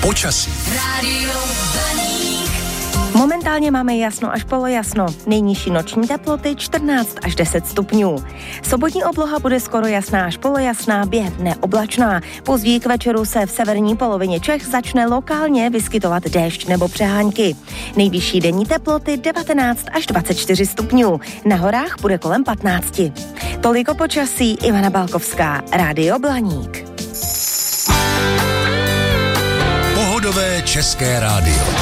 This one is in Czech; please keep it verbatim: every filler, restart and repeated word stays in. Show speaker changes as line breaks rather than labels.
Počasí.
Rádio Blaník.
Momentálně máme jasno až polojasno. Nejnižší noční teploty čtrnáct až deset stupňů. Sobotní obloha bude skoro jasná až polojasná, během dne oblačná. Později k večeru se v severní polovině Čech začne lokálně vyskytovat déšť nebo přehánky. Nejvyšší denní teploty devatenáct až dvacet čtyři stupňů. Na horách bude kolem patnáct. Toliko počasí, Ivana Balkovská, Rádio Blaník.
Pohodové české rádio.